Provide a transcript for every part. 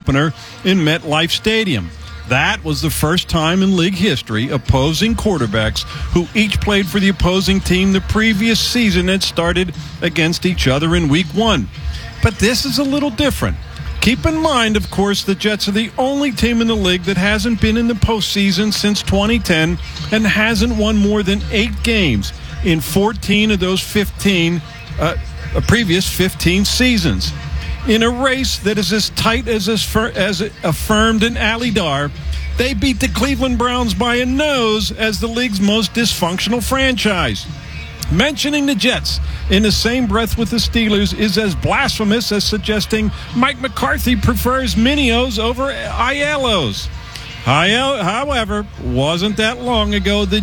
opener in MetLife Stadium. That was the first time in league history opposing quarterbacks who each played for the opposing team the previous season had started against each other in Week 1. But this is a little different. Keep in mind, of course, the Jets are the only team in the league that hasn't been in the postseason since 2010 and hasn't won more than 8 games in 14 of those previous 15 seasons. In a race that is as tight as affirmed in Ali Dar, they beat the Cleveland Browns by a nose as the league's most dysfunctional franchise. Mentioning the Jets in the same breath with the Steelers is as blasphemous as suggesting Mike McCarthy prefers Minios over Aiellos. However, wasn't that long ago the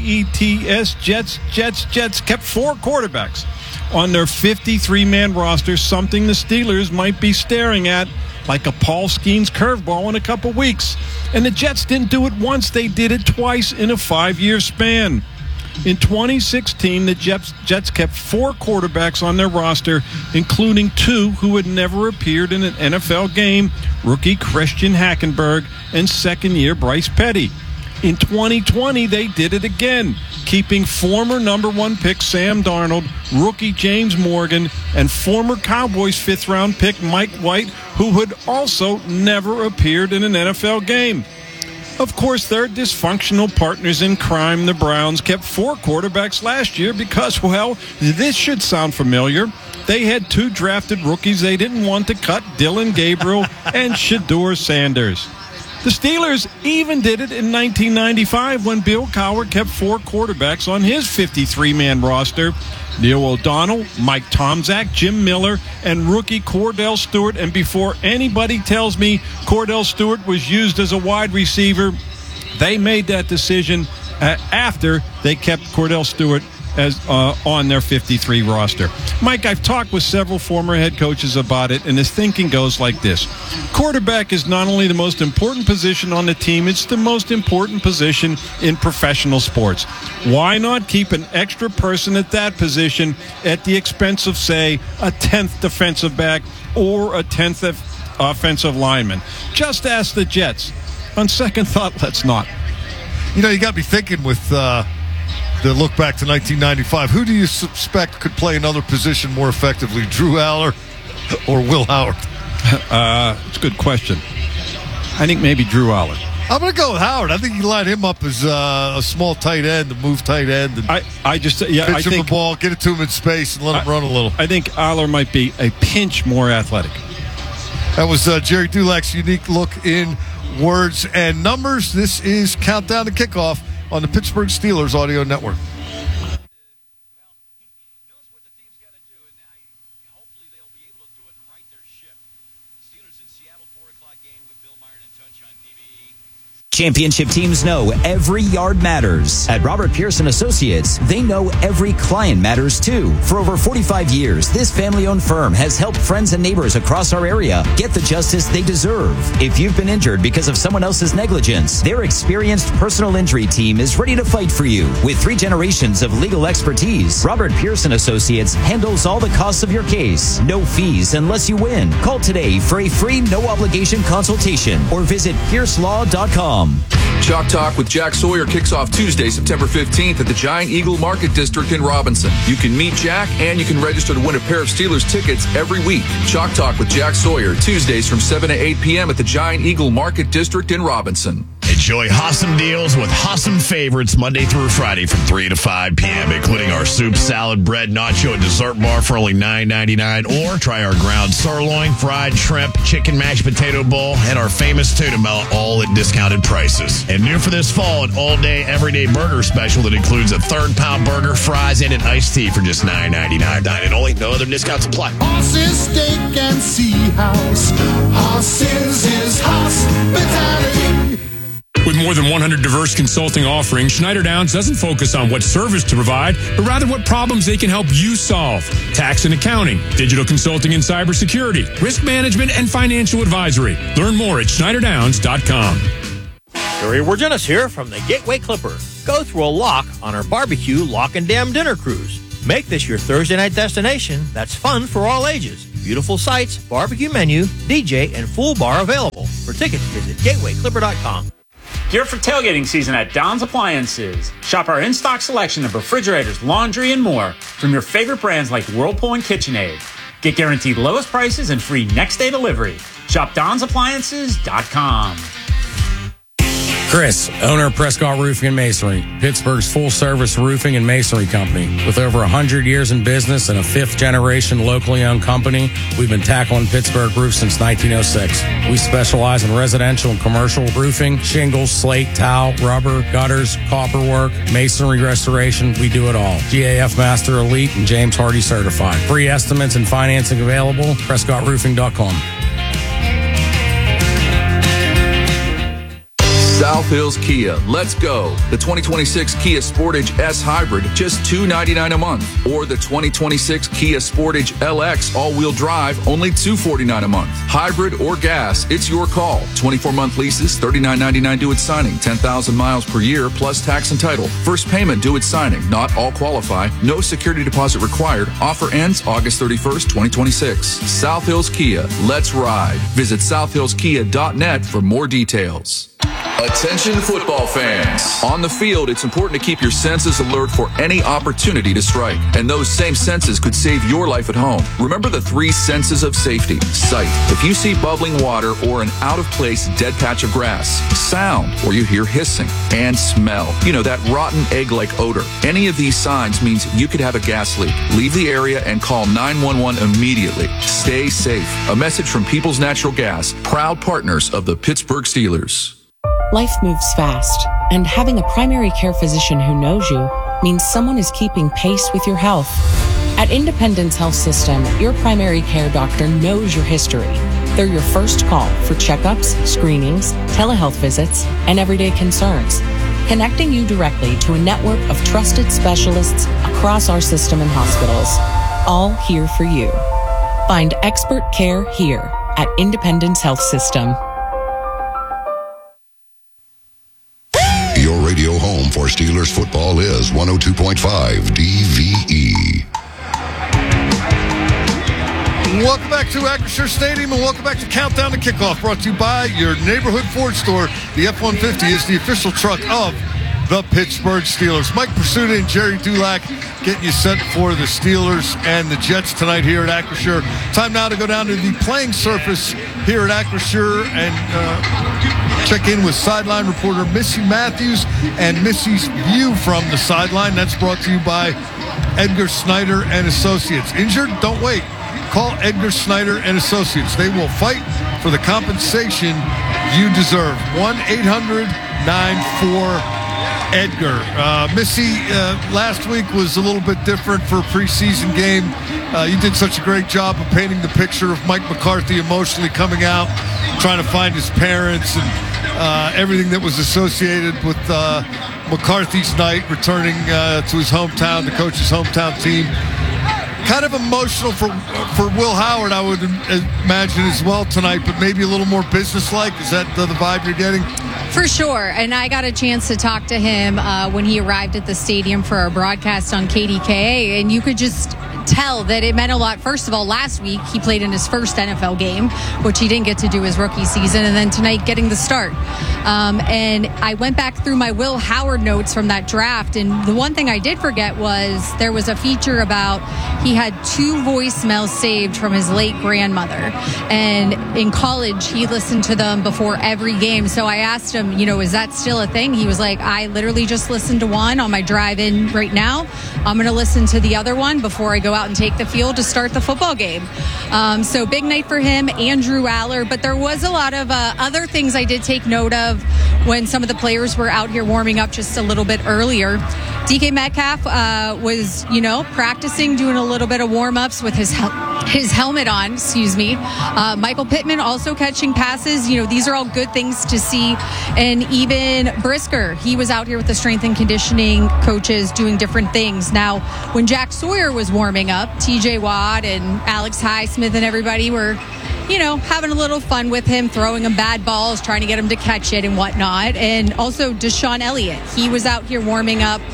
Jets kept 4 quarterbacks on their 53-man roster, something the Steelers might be staring at like a Paul Skeens curveball in a couple weeks. And the Jets didn't do it once, they did it twice in a 5-year span. In 2016, the Jets kept 4 quarterbacks on their roster, including 2 who had never appeared in an NFL game, rookie Christian Hackenberg and second-year Bryce Petty. In 2020, they did it again, keeping former number 1 pick Sam Darnold, rookie James Morgan, and former Cowboys 5th-round pick Mike White, who had also never appeared in an NFL game. Of course, their dysfunctional partners in crime, the Browns, kept 4 quarterbacks last year because, well, this should sound familiar. They had 2 drafted rookies they didn't want to cut, Dylan Gabriel and Shedeur Sanders. The Steelers even did it in 1995 when Bill Cowher kept 4 quarterbacks on his 53-man roster. Neil O'Donnell, Mike Tomczak, Jim Miller, and rookie Cordell Stewart. And before anybody tells me Cordell Stewart was used as a wide receiver, they made that decision after they kept Cordell Stewart as on their 53 roster. Mike, I've talked with several former head coaches about it, and his thinking goes like this. Quarterback is not only the most important position on the team, it's the most important position in professional sports. Why not keep an extra person at that position at the expense of, say, a 10th defensive back or a 10th offensive lineman? Just ask the Jets. On second thought, let's not. You know, you got to be thinking with the look back to 1995. Who do you suspect could play another position more effectively, Drew Aller or Will Howard? It's a good question. I think maybe Drew Aller. I'm going to go with Howard. I think you line him up as a small tight end, a move tight end. And I think the ball, get it to him in space, and let him run a little. I think Aller might be a pinch more athletic. That was Jerry Dulac's unique look in words and numbers. This is Countdown to Kickoff on the Pittsburgh Steelers Audio Network. Championship teams know every yard matters. At Robert Pearson Associates, they know every client matters too. For over 45 years, this family-owned firm has helped friends and neighbors across our area get the justice they deserve. If you've been injured because of someone else's negligence, their experienced personal injury team is ready to fight for you. With 3 generations of legal expertise, Robert Pearson Associates handles all the costs of your case. No fees unless you win. Call today for a free no-obligation consultation or visit piercelaw.com. Chalk Talk with Jack Sawyer kicks off Tuesday, September 15th at the Giant Eagle Market District in Robinson. You can meet Jack and you can register to win a pair of Steelers tickets every week. Chalk Talk with Jack Sawyer, Tuesdays from 7 to 8 p.m. at the Giant Eagle Market District in Robinson. Enjoy awesome deals with awesome favorites Monday through Friday from 3 to 5 p.m., including our soup, salad, bread, nacho, and dessert bar for only $9.99. Or try our ground sirloin, fried shrimp, chicken mashed potato bowl, and our famous tuna melt, all at discounted prices. And new for this fall, an all-day, everyday burger special that includes a third-pound burger, fries, and an iced tea for just $9.99. And only, no other discounts apply. Horses, steak, and sea house. Horses is hospitality. With more than 100 diverse consulting offerings, Schneider Downs doesn't focus on what service to provide, but rather what problems they can help you solve. Tax and accounting, digital consulting and cybersecurity, risk management, and financial advisory. Learn more at schneiderdowns.com. Gary Wirgenis here from the Gateway Clipper. Go through a lock on our barbecue lock and dam dinner cruise. Make this your Thursday night destination that's fun for all ages. Beautiful sights, barbecue menu, DJ, and full bar available. For tickets, visit gatewayclipper.com. Gear for tailgating season at Don's Appliances. Shop our in-stock selection of refrigerators, laundry, and more from your favorite brands like Whirlpool and KitchenAid. Get guaranteed lowest prices and free next-day delivery. Shop Don'sAppliances.com. Chris, owner of Prescott Roofing and Masonry, Pittsburgh's full-service roofing and masonry company. With over 100 years in business and a fifth-generation locally owned company, we've been tackling Pittsburgh roofs since 1906. We specialize in residential and commercial roofing, shingles, slate, tile, rubber, gutters, copperwork, masonry restoration. We do it all. GAF Master Elite and James Hardy certified. Free estimates and financing available. PrescottRoofing.com. South Hills Kia. Let's go. The 2026 Kia Sportage S Hybrid, just $299 a month. Or the 2026 Kia Sportage LX all-wheel drive, only $249 a month. Hybrid or gas, it's your call. 24-month leases, $39.99 due at signing. 10,000 miles per year, plus tax and title. First payment due at signing. Not all qualify. No security deposit required. Offer ends August 31st, 2026. South Hills Kia. Let's ride. Visit southhillskia.net for more details. Attention football fans. On the field, it's important to keep your senses alert for any opportunity to strike. And those same senses could save your life at home. Remember the 3 senses of safety. Sight. If you see bubbling water or an out-of-place dead patch of grass. Sound, or you hear hissing. And smell. You know, that rotten egg-like odor. Any of these signs means you could have a gas leak. Leave the area and call 911 immediately. Stay safe. A message from People's Natural Gas, proud partners of the Pittsburgh Steelers. Life moves fast, and having a primary care physician who knows you means someone is keeping pace with your health. At Independence Health System, your primary care doctor knows your history. They're your first call for checkups, screenings, telehealth visits, and everyday concerns, connecting you directly to a network of trusted specialists across our system and hospitals, all here for you. Find expert care here at Independence Health System. Your radio home for Steelers football is 102.5 DVE. Welcome back to Acrisure Stadium and welcome back to Countdown to Kickoff, brought to you by your neighborhood Ford store. The F-150 is the official truck of the Pittsburgh Steelers. Mike Pursuta and Jerry Dulac getting you set for the Steelers and the Jets tonight here at Acrisure. Time now to go down to the playing surface here at Acrisure and check in with sideline reporter Missy Matthews and Missy's view from the sideline. That's brought to you by Edgar Snyder and Associates. Injured? Don't wait. Call Edgar Snyder and Associates. They will fight for the compensation you deserve. 1-800-94-EDGAR. Missy, last week was a little bit different for a preseason game. You did such a great job of painting the picture of Mike McCarthy emotionally coming out, trying to find his parents and everything that was associated with McCarthy's night, returning to his hometown, the coach's hometown team. Kind of emotional for Will Howard, I would imagine, as well tonight, but maybe a little more businesslike. Is that the vibe you're getting? For sure. And I got a chance to talk to him when he arrived at the stadium for our broadcast on KDKA, and you could just tell that it meant a lot. First of all, last week he played in his first NFL game, which he didn't get to do his rookie season, and then tonight getting the start. And I went back through my Will Howard notes from that draft, and the one thing I did forget was there was a feature about he had 2 voicemails saved from his late grandmother, and in college he listened to them before every game. So I asked him, is that still a thing? He was like, I literally just listened to one on my drive in right now. I'm going to listen to the other one before I go out and take the field to start the football game. So big night for him, Andrew Aller. But there was a lot of other things I did take note of when some of the players were out here warming up just a little bit earlier. DK Metcalf was, practicing, doing a little bit of warm-ups with his helmet on, Michael Pittman also catching passes. These are all good things to see. And even Brisker, he was out here with the strength and conditioning coaches doing different things. Now, when Jack Sawyer was warming up, TJ Watt and Alex Highsmith and everybody were, having a little fun with him, throwing him bad balls, trying to get him to catch it and whatnot. And also Deshaun Elliott, he was out here warming up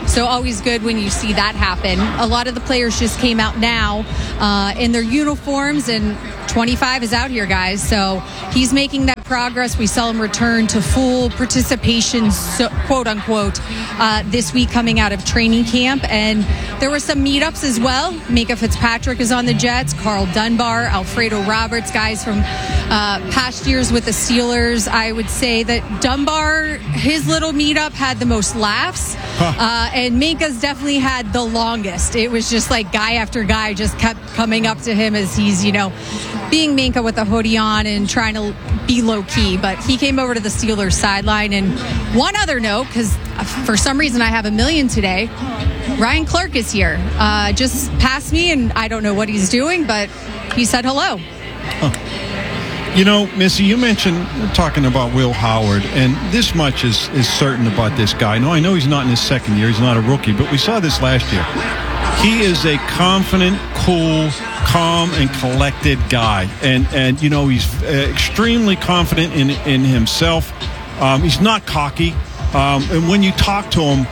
So always good when you see that happen. A lot of the players just came out now in their uniforms, and 25 is out here, guys. So he's making that progress. We saw him return to full participation, quote unquote, this week coming out of training camp. And there were some meetups as well. Micah Fitzpatrick is on the Jets, Carl Dunbar, Alfredo Roberts, guys from past years with the Steelers. I would say that Dunbar, his little meetup had the most laughs, and Micah's definitely had the longest. It was just like guy after guy just kept coming up to him as he's, being Minka with a hoodie on and trying to be low-key. But he came over to the Steelers sideline. And one other note, because for some reason I have a million today, Ryan Clark is here. Just passed me, and I don't know what he's doing, but he said hello. Missy, you mentioned talking about Will Howard, and this much is certain about this guy. No, I know he's not in his second year. He's not a rookie, but we saw this last year. He is a confident, cool, calm, and collected guy. And he's extremely confident in himself. He's not cocky. And when you talk to him,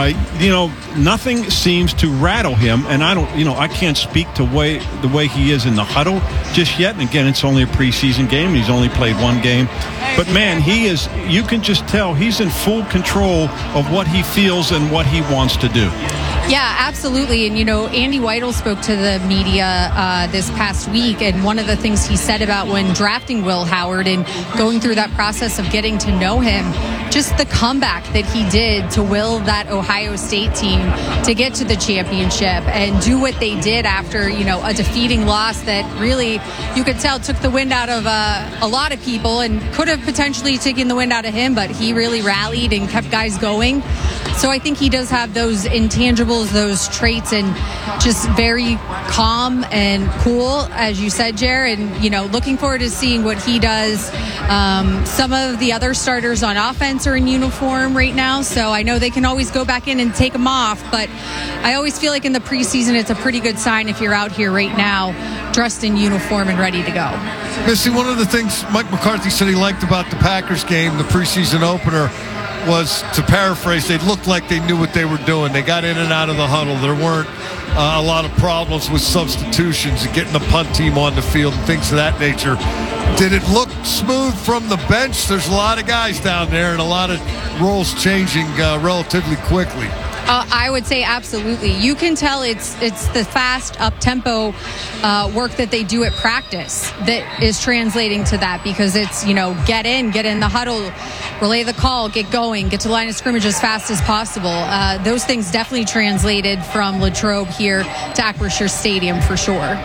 nothing seems to rattle him. And I can't speak to the way he is in the huddle just yet. And again, it's only a preseason game. He's only played one game. But man, you can just tell he's in full control of what he feels and what he wants to do. Yeah, absolutely. And, Andy Weidel spoke to the media this past week, and one of the things he said about when drafting Will Howard and going through that process of getting to know him, just the comeback that he did to will that Ohio State team to get to the championship and do what they did after, a defeating loss that really, you could tell, took the wind out of a lot of people and could have potentially taken the wind out of him, but he really rallied and kept guys going. So I think he does have those intangibles, those traits, and just very calm and cool, as you said, Jer. And, looking forward to seeing what he does. Some of the other starters on offense are in uniform right now, so I know they can always go back in and take them off. But I always feel like in the preseason, it's a pretty good sign if you're out here right now dressed in uniform and ready to go. Missy, one of the things Mike McCarthy said he liked about the Packers game, the preseason opener, was, to paraphrase, they looked like they knew what they were doing. They got in and out of the huddle. There weren't a lot of problems with substitutions and getting the punt team on the field and things of that nature. Did it look smooth from the bench? There's a lot of guys down there and a lot of roles changing relatively quickly. I would say absolutely. You can tell it's the fast, up-tempo work that they do at practice that is translating to that, because it's, get in the huddle, relay the call, get going, get to the line of scrimmage as fast as possible. Those things definitely translated from Latrobe here to Acrisure Stadium for sure.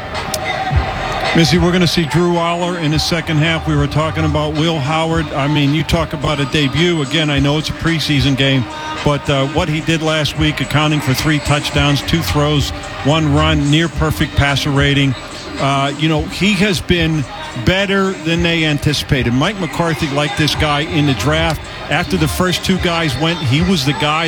Missy, we're going to see Drew Aller in the second half. We were talking about Will Howard. I mean, you talk about a debut. Again, I know it's a preseason game, but what he did last week, accounting for 3 touchdowns, 2 throws, 1 run, near perfect passer rating. He has been better than they anticipated. Mike McCarthy liked this guy in the draft. After the first 2 guys went, he was the guy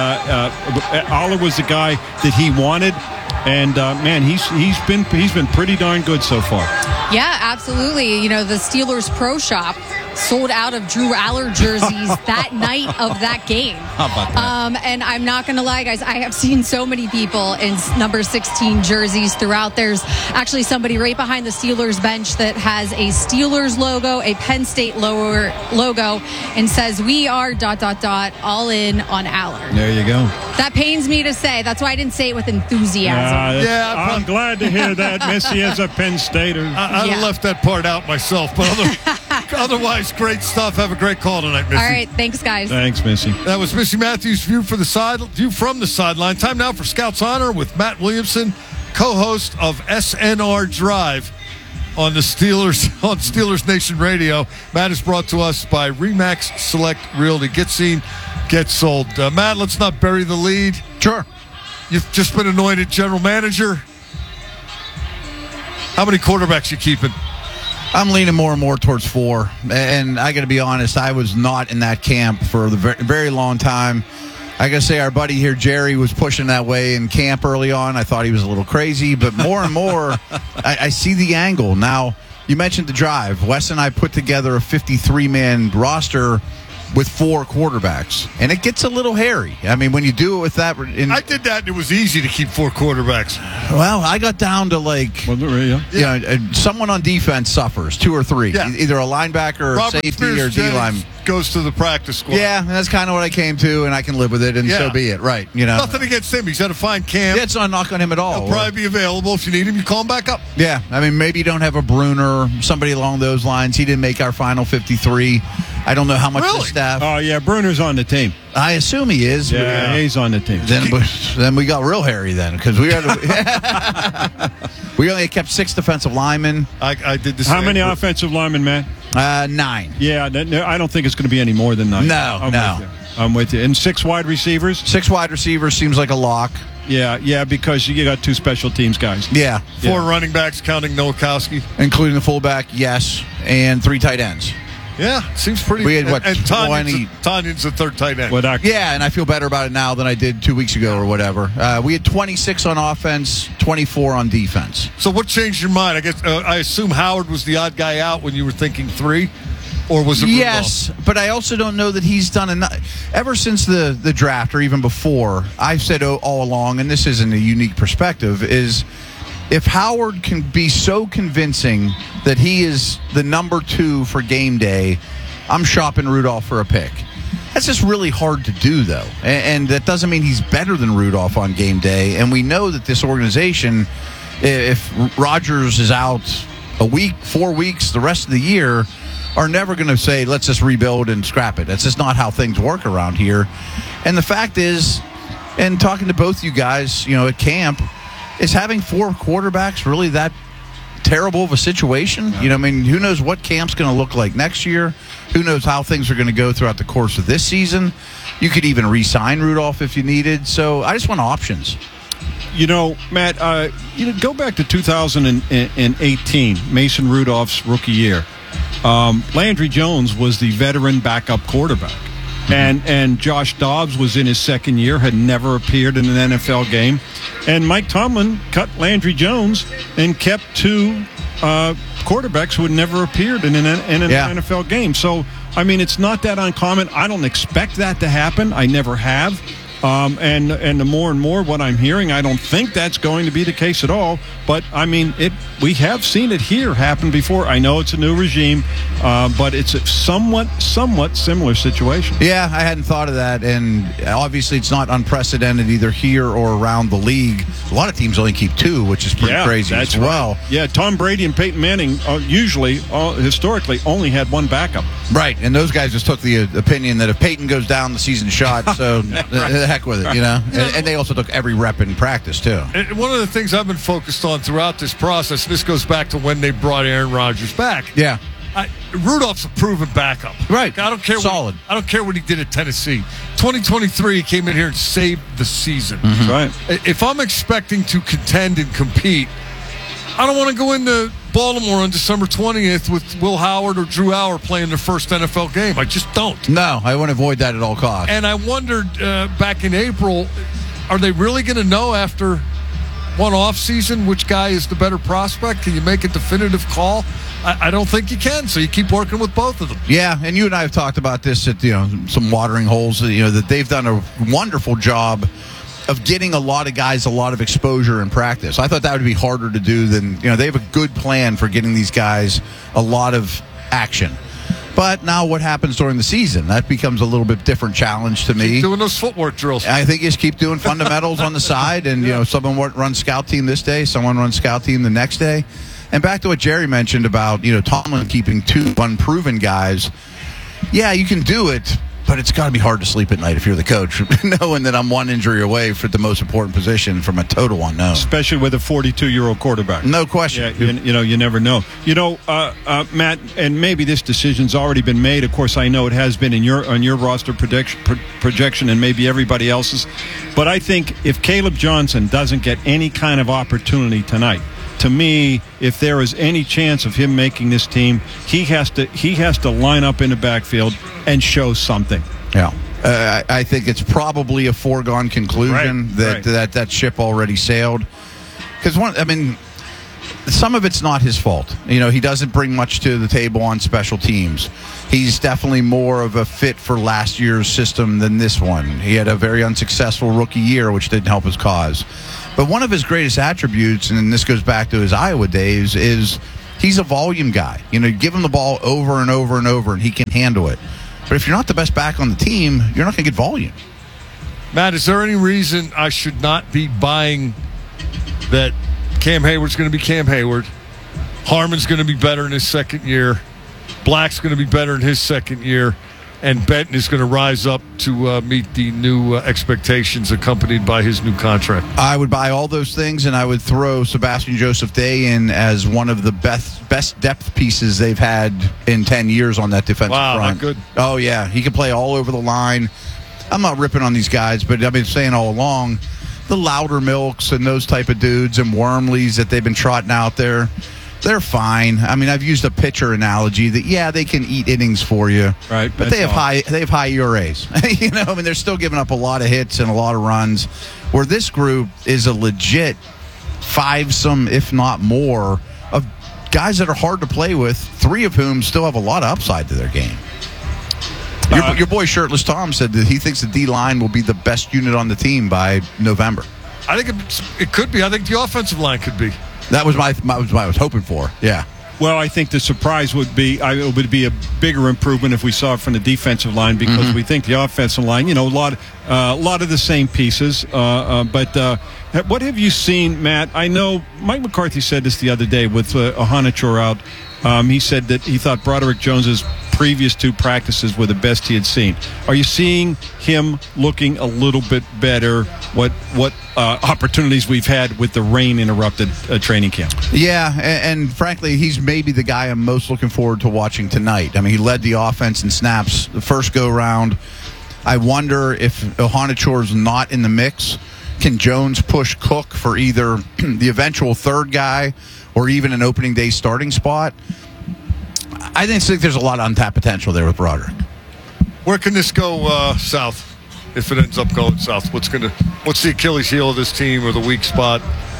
that Aller was the guy that he wanted. And man, he's been pretty darn good so far. Yeah, absolutely. The Steelers Pro Shop sold out of Drew Aller jerseys that night of that game. How about that? And I'm not going to lie, guys, I have seen so many people in number 16 jerseys throughout. There's actually somebody right behind the Steelers bench that has a Steelers logo, a Penn State logo, and says, "We are ... all in on Aller." There you go. That pains me to say. That's why I didn't say it with enthusiasm. I'm glad to hear that, Missy, as a Penn Stater. I left that part out myself, but otherwise, great stuff. Have a great call tonight, Missy. All right, thanks, guys. Thanks, Missy. That was Missy Matthews' view from the sideline. Time now for Scouts Honor with Matt Williamson, co-host of SNR Drive on the Steelers Nation Radio. Matt is brought to us by Remax Select Realty. Get seen, get sold. Matt, let's not bury the lead. Sure. You've just been anointed general manager. How many quarterbacks you keeping? I'm leaning more and more towards 4. And I got to be honest, I was not in that camp for the very, very long time. I got to say, our buddy here, Jerry, was pushing that way in camp early on. I thought he was a little crazy, but more and more, I see the angle. Now, you mentioned the drive. Wes and I put together a 53-man roster with 4 quarterbacks, and it gets a little hairy. I mean, when you do it with that, I did that, and it was easy to keep 4 quarterbacks. Well, I got down to someone on defense suffers 2 or 3, either a linebacker or Robert safety Spears or D line goes to the practice squad. Yeah, and that's kind of what I came to, and I can live with it, and so be it. Right? Nothing against him. He's had a fine camp. Yeah, it's not a knock on him at all. He'll probably be available if you need him. You call him back up. Yeah, I mean, maybe you don't have a Bruner, somebody along those lines. He didn't make our final 53. I don't know how much the staff. Oh yeah, Bruner's on the team. I assume he is. Yeah, he's on the team. Then we got real hairy then, because we we only kept 6 defensive linemen. I did the same. How many offensive linemen, man? 9. Yeah, I don't think it's going to be any more than 9. No. I'm with you. And 6 wide receivers? 6 wide receivers seems like a lock. Yeah, because you got 2 special teams guys. Yeah. 4 running backs, counting Nowakowski. Including the fullback, yes, and 3 tight ends. Yeah, seems pretty. We had, and Tanyan's the 3rd tight end. Yeah, and I feel better about it now than I did 2 weeks ago or whatever. We had 26 on offense, 24 on defense. So what changed your mind? I guess I assume Howard was the odd guy out when you were thinking 3, or was it Rudolph? Yes, but I also don't know that he's done enough. Ever since the draft, or even before, I've said all along, and this isn't a unique perspective, is if Howard can be so convincing that he is the number 2 for game day, I'm shopping Rudolph for a pick. That's just really hard to do, though. And that doesn't mean he's better than Rudolph on game day. And we know that this organization, if Rodgers is out a week, 4 weeks, the rest of the year, are never going to say, let's just rebuild and scrap it. That's just not how things work around here. And the fact is, and talking to both you guys, at camp, is having 4 quarterbacks really that terrible of a situation? I mean, who knows what camp's going to look like next year? Who knows how things are going to go throughout the course of this season? You could even re-sign Rudolph if you needed. So I just want options. Matt, go back to 2018, Mason Rudolph's rookie year. Landry Jones was the veteran backup quarterback. And Josh Dobbs was in his 2nd year, had never appeared in an NFL game. And Mike Tomlin cut Landry Jones and kept 2 quarterbacks who had never appeared in an NFL game. So, I mean, it's not that uncommon. I don't expect that to happen. I never have. And the more and more what I'm hearing, I don't think that's going to be the case at all. But, I mean, we have seen it here happen before. I know it's a new regime, but it's a somewhat similar situation. Yeah, I hadn't thought of that. And obviously it's not unprecedented either here or around the league. A lot of teams only keep 2, which is pretty crazy as well. Right. Yeah, Tom Brady and Peyton Manning historically only had 1 backup. Right, and those guys just took the opinion that if Peyton goes down, the season's shot, so the heck with it, And they also took every rep in practice, too. And one of the things I've been focused on throughout this process, this goes back to when they brought Aaron Rodgers back. Yeah. Rudolph's a proven backup. Right. I don't care. Solid. I don't care what he did at Tennessee. 2023, he came in here and saved the season. Mm-hmm. Right. If I'm expecting to contend and compete, I don't want to go into Baltimore on December 20th with Will Howard or Drew Howard playing their first NFL game. I just don't. No, I want to avoid that at all costs. And I wondered back in April, are they really going to know after one off season which guy is the better prospect? Can you make a definitive call? I don't think you can, so you keep working with both of them. Yeah, and you and I have talked about this at some watering holes, that they've done a wonderful job of getting a lot of guys a lot of exposure in practice. I thought that would be harder to do than, they have a good plan for getting these guys a lot of action. But now what happens during the season? That becomes a little bit different challenge to me. Keep doing those footwork drills. I think you just keep doing fundamentals on the side, and someone runs scout team this day, someone runs scout team the next day. And back to what Jerry mentioned about, Tomlin keeping 2 unproven guys. Yeah, you can do it, but it's got to be hard to sleep at night if you're the coach, knowing that I'm 1 injury away for the most important position from a total unknown. Especially with a 42-year-old quarterback. No question. Yeah, you never know. Matt, and maybe this decision's already been made. Of course, I know it has been on your roster projection and maybe everybody else's. But I think if Caleb Johnson doesn't get any kind of opportunity tonight, to me, if there is any chance of him making this team, he has to line up in the backfield and show something. Yeah. I think it's probably a foregone conclusion that ship already sailed. Because some of it's not his fault. He doesn't bring much to the table on special teams. He's definitely more of a fit for last year's system than this one. He had a very unsuccessful rookie year, which didn't help his cause. But one of his greatest attributes, and this goes back to his Iowa days, is he's a volume guy. Give him the ball over and over and over, and he can handle it. But if you're not the best back on the team, you're not going to get volume. Matt, is there any reason I should not be buying that Cam Hayward's going to be Cam Hayward, Harmon's going to be better in his second year, Black's going to be better in his second year, and Benton is going to rise up to meet the new expectations accompanied by his new contract? I would buy all those things, and I would throw Sebastian Joseph Day in as one of the best depth pieces they've had in 10 years on that defensive front. Wow, good. Oh, yeah. He can play all over the line. I'm not ripping on these guys, but I've been saying all along, the Louder Milks and those type of dudes and Wormleys that they've been trotting out there, they're fine. I mean, I've used a pitcher analogy that, they can eat innings for you, right? But they have high ERAs. They're still giving up a lot of hits and a lot of runs. Where this group is a legit five-some, if not more, of guys that are hard to play with. 3 of whom still have a lot of upside to their game. Your boy Shirtless Tom said that he thinks the D-line will be the best unit on the team by November. I think it could be. I think the offensive line could be. That was what I was hoping for. Yeah. Well, I think the surprise would be a bigger improvement if we saw it from the defensive line, because we think the offensive line, a lot of the same pieces. But what have you seen, Matt? I know Mike McCarthy said this the other day with Ohanacho out. He said that he thought Broderick Jones's previous 2 practices were the best he had seen. Are you seeing him looking a little bit better? What opportunities we've had with the rain-interrupted training camp? Yeah, and frankly, he's maybe the guy I'm most looking forward to watching tonight. I mean, he led the offense in snaps the first go-round. I wonder if Ohanacho's not in the mix, can Jones push Cook for either the eventual third guy or even an opening day starting spot? I think there's a lot of untapped potential there with Broderick. Where can this go south if it ends up going south? What's the Achilles heel of this team or the weak spot?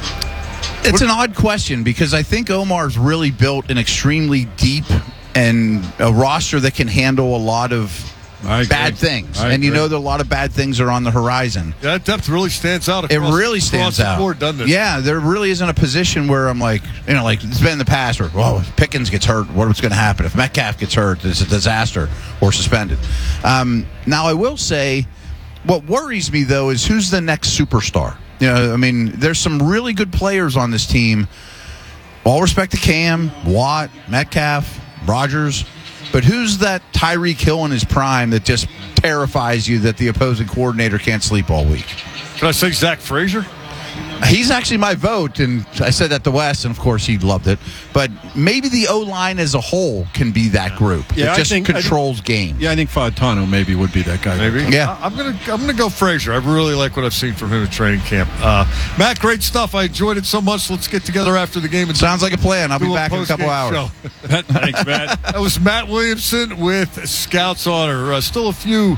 It's an odd question because I think Omar's really built an extremely deep and a roster that can handle a lot of bad things. And that a lot of bad things are on the horizon. That depth really stands out. It really stands out. The board, doesn't it? Yeah, there really isn't a position where I'm like it's been in the past where, if Pickens gets hurt, what's going to happen? If Metcalf gets hurt, it's a disaster or suspended. Now, I will say what worries me, though, is who's the next superstar. There's some really good players on this team. All respect to Cam, Watt, Metcalf, Rodgers. But who's that Tyreek Hill in his prime that just terrifies you that the opposing coordinator can't sleep all week? Can I say Zach Frazier? He's actually my vote, and I said that to Wes, and of course he loved it. But maybe the O-line as a whole can be that group. Yeah, it just controls game. Yeah, I think Fautano maybe would be that guy. Maybe. Yeah. I'm gonna go Frazier. I really like what I've seen from him at training camp. Matt, great stuff. I enjoyed it so much. Let's get together after the game. And sounds like a plan. I'll be back in a couple hours. Thanks, Matt. That was Matt Williamson with Scouts Honor. Still a few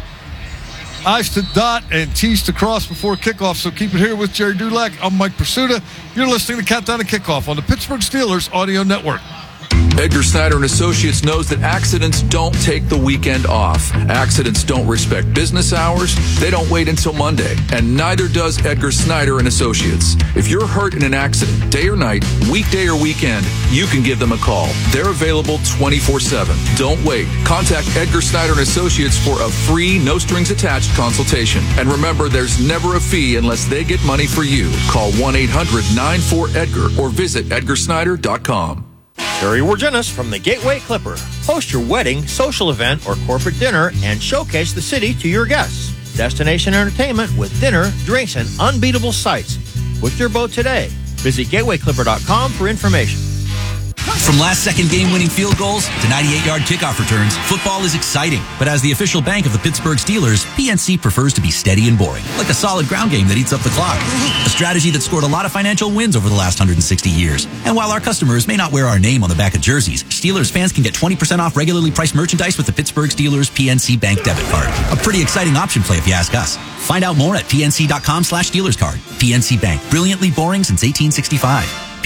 I's to dot and T's to cross before kickoff, so keep it here with Jerry Dulac. I'm Mike Pursuta. You're listening to Countdown to Kickoff on the Pittsburgh Steelers Audio Network. Edgar Snyder and Associates knows that accidents don't take the weekend off. Accidents don't respect business hours. They don't wait until Monday. And neither does Edgar Snyder and Associates. If you're hurt in an accident, day or night, weekday or weekend, you can give them a call. They're available 24/7. Don't wait. Contact Edgar Snyder and Associates for a free, no-strings-attached consultation. And remember, there's never a fee unless they get money for you. Call 1-800-94-EDGAR or visit edgarsnyder.com. Terry Wargenis from the Gateway Clipper. Host your wedding, social event, or corporate dinner and showcase the city to your guests. Destination entertainment with dinner, drinks, and unbeatable sights. Book your boat today. Visit gatewayclipper.com for information. From last-second game-winning field goals to 98-yard kickoff returns, football is exciting. But as the official bank of the Pittsburgh Steelers, PNC prefers to be steady and boring, like a solid ground game that eats up the clock. A strategy that scored a lot of financial wins over the last 160 years. And while our customers may not wear our name on the back of jerseys, Steelers fans can get 20% off regularly priced merchandise with the Pittsburgh Steelers PNC Bank debit card. A pretty exciting option play if you ask us. Find out more at pnc.com/SteelersCard. PNC Bank, brilliantly boring since 1865.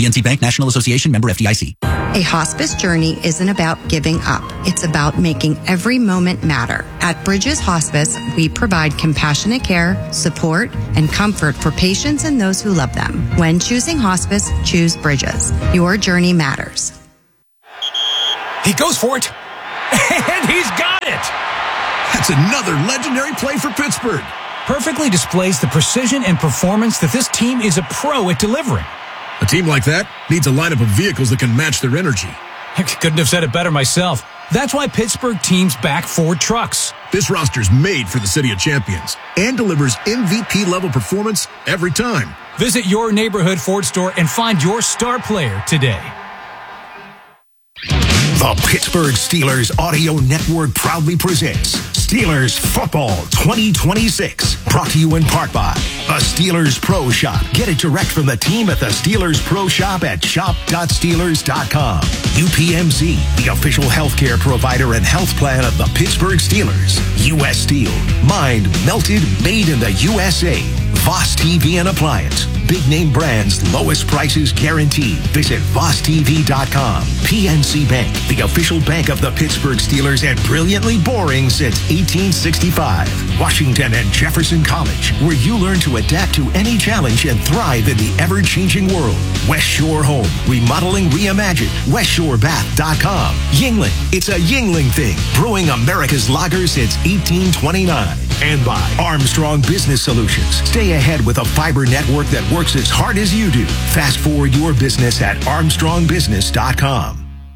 PNC Bank, National Association, member FDIC. A hospice journey isn't about giving up. It's about making every moment matter. At Bridges Hospice, we provide compassionate care, support, and comfort for patients and those who love them. When choosing hospice, choose Bridges. Your journey matters. He goes for it, and he's got it! That's another legendary play for Pittsburgh. Perfectly displays the precision and performance that this team is a pro at delivering. A team like that needs a lineup of vehicles that can match their energy. I couldn't have said it better myself. That's why Pittsburgh teams back Ford trucks. This roster's made for the City of Champions and delivers MVP-level performance every time. Visit your neighborhood Ford store and find your star player today. The Pittsburgh Steelers Audio Network proudly presents Steelers Football 2026. Brought to you in part by the Steelers Pro Shop. Get it direct from the team at the Steelers Pro Shop at shop.steelers.com. UPMC, the official healthcare provider and health plan of the Pittsburgh Steelers. U.S. Steel, mined, melted, made in the USA. Voss TV and Appliance. Big name brands, lowest prices guaranteed. Visit VossTV.com. PNC Bank, the official bank of the Pittsburgh Steelers and brilliantly boring since 1865. Washington and Jefferson College, where you learn to adapt to any challenge and thrive in the ever-changing world. West Shore Home, remodeling reimagined. WestShoreBath.com. Yuengling, it's a Yuengling thing. Brewing America's lager since 1829. And by Armstrong Business Solutions. Stay ahead with a fiber network that works as hard as you do. Fast forward your business at ArmstrongBusiness.com.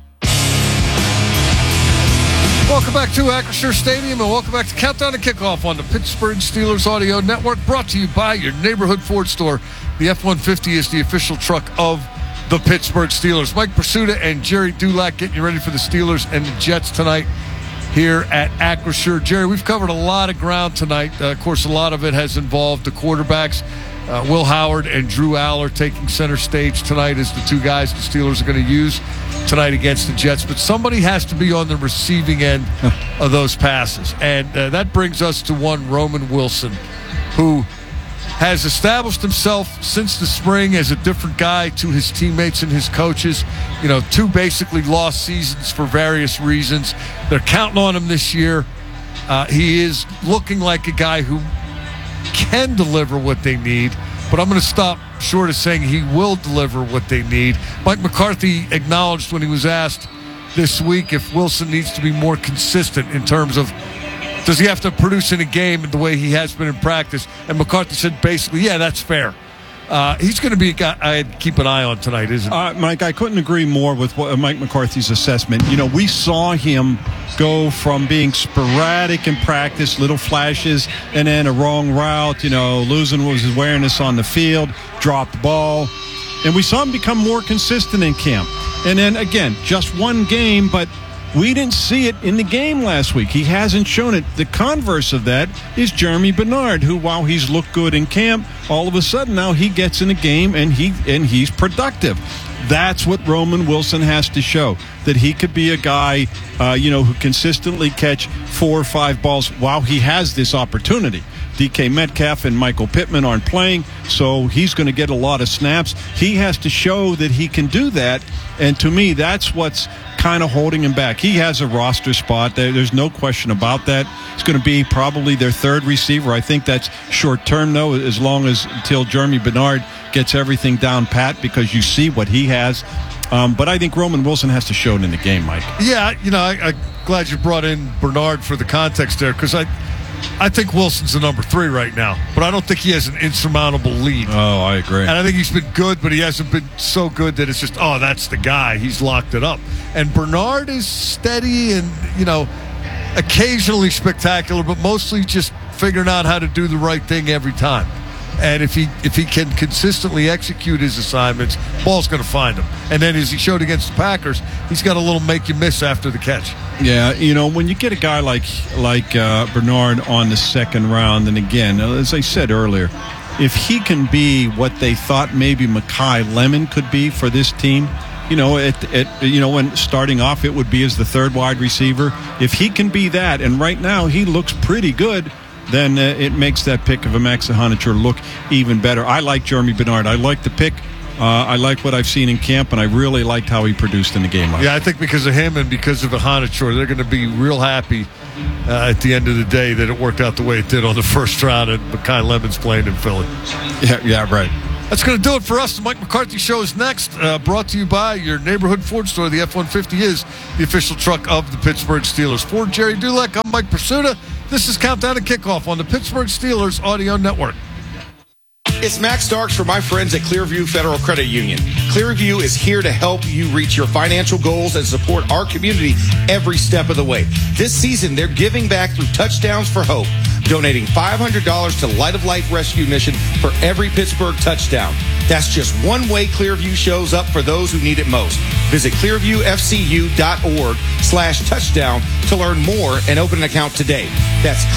Welcome back to Acrisure Stadium, and welcome back to Countdown to Kickoff on the Pittsburgh Steelers Audio Network, brought to you by your neighborhood Ford store. The F-150 is the official truck of the Pittsburgh Steelers. Mike Pursuta and Jerry Dulac getting you ready for the Steelers and the Jets tonight here at Acrisure. Jerry, we've covered a lot of ground tonight. Of course, a lot of it has involved the quarterbacks. Will Howard and Drew Aller taking center stage tonight as the two guys the Steelers are going to use tonight against the Jets. But somebody has to be on the receiving end of those passes. And that brings us to one Roman Wilson, who has established himself since the spring as a different guy to his teammates and his coaches. You know, two basically lost seasons for various reasons. They're counting on him this year. He is looking like a guy who can deliver what they need, but I'm going to stop short of saying he will deliver what they need. Mike McCarthy acknowledged when he was asked this week if Wilson needs to be more consistent in terms of does he have to produce in a game the way he has been in practice, and McCarthy said basically, yeah, that's fair. He's going to be a guy I'd keep an eye on tonight, isn't he? Mike, I couldn't agree more with Mike McCarthy's assessment. You know, we saw him go from being sporadic in practice, little flashes, and then a wrong route, you know, losing his awareness on the field, dropped the ball. And we saw him become more consistent in camp. And then, again, just one game, but we didn't see it in the game last week. He hasn't shown it. The converse of that is Jeremy Bernard, who, while he's looked good in camp, all of a sudden now he gets in a game and he's productive. That's what Roman Wilson has to show, that he could be a guy, who consistently catch 4 or 5 balls while he has this opportunity. DK Metcalf and Michael Pittman aren't playing, so he's going to get a lot of snaps. He has to show that he can do that, and to me, that's what's kind of holding him back. He has a roster spot. There's no question about that. It's going to be probably their third receiver. I think that's short term, though, as long as until Jeremy Bernard gets everything down pat, because you see what he has. But I think Roman Wilson has to show it in the game, Mike. Yeah, I'm glad you brought in Bernard for the context there, because I think Wilson's the number 3 right now, but I don't think he has an insurmountable lead. Oh, I agree. And I think he's been good, but he hasn't been so good that it's just, oh, that's the guy. He's locked it up. And Bernard is steady and, occasionally spectacular, but mostly just figuring out how to do the right thing every time. And if he can consistently execute his assignments, ball's going to find him. And then as he showed against the Packers, he's got a little make you miss after the catch. Yeah, when you get a guy like Bernard on the second round, and again, as I said earlier, if he can be what they thought maybe Mekhi Lemon could be for this team, when starting off it would be as the third wide receiver. If he can be that, and right now he looks pretty good, then it makes that pick of Amaxa Hunter look even better. I like Jeremy Bernard. I like the pick. I like what I've seen in camp, and I really liked how he produced in the game. Yeah, I think because of him and because of Ihanachour, they're going to be real happy at the end of the day that it worked out the way it did on the first round, and Makai Lemon's playing in Philly. Yeah, right. That's going to do it for us. The Mike McCarthy Show is next, brought to you by your neighborhood Ford store. The F-150 is the official truck of the Pittsburgh Steelers. For Jerry Dulac, I'm Mike Pursuta. This is Countdown to Kickoff on the Pittsburgh Steelers Audio Network. It's Max Starks for my friends at Clearview Federal Credit Union. Clearview is here to help you reach your financial goals and support our community every step of the way. This season, they're giving back through Touchdowns for Hope, donating $500 to Light of Life Rescue Mission for every Pittsburgh touchdown. That's just one way Clearview shows up for those who need it most. Visit clearviewfcu.org/touchdown to learn more and open an account today. That's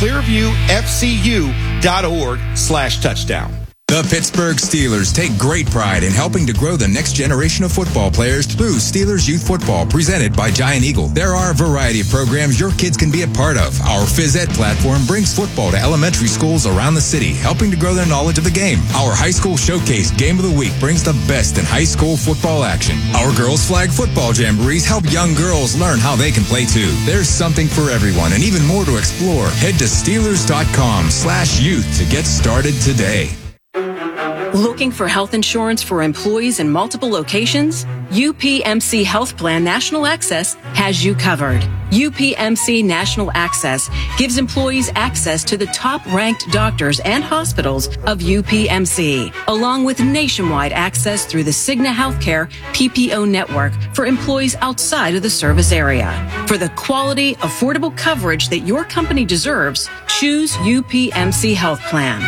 clearviewfcu.org/touchdown. The Pittsburgh Steelers take great pride in helping to grow the next generation of football players through Steelers Youth Football, presented by Giant Eagle. There are a variety of programs your kids can be a part of. Our Phys Ed platform brings football to elementary schools around the city, helping to grow their knowledge of the game. Our High School Showcase Game of the Week brings the best in high school football action. Our Girls Flag Football Jamborees help young girls learn how they can play too. There's something for everyone and even more to explore. Head to Steelers.com/youth to get started today. Looking for health insurance for employees in multiple locations? UPMC Health Plan National Access has you covered. UPMC National Access gives employees access to the top-ranked doctors and hospitals of UPMC, along with nationwide access through the Cigna Healthcare PPO network for employees outside of the service area. For the quality, affordable coverage that your company deserves, choose UPMC Health Plan.